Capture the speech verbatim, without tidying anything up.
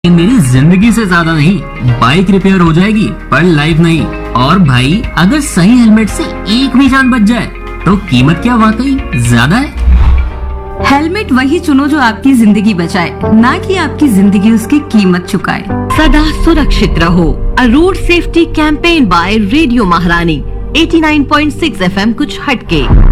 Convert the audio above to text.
मेरी जिंदगी से ज्यादा नहीं, बाइक रिपेयर हो जाएगी पर लाइफ नहीं। और भाई अगर सही हेलमेट से एक भी जान बच जाए तो कीमत क्या वाकई ज्यादा है? हेलमेट वही चुनो जो आपकी जिंदगी बचाए, ना कि आपकी जिंदगी उसकी कीमत चुकाए। सदा सुरक्षित रहो। अ road safety campaign bye radio महारानी eighty nine point six F M कुछ हटके।